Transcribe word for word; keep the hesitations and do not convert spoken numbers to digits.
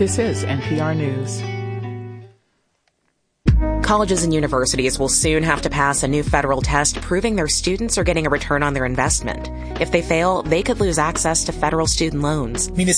This is N P R News. Colleges and universities will soon have to pass a new federal test proving their students are getting a return on their investment. If they fail, they could lose access to federal student loans.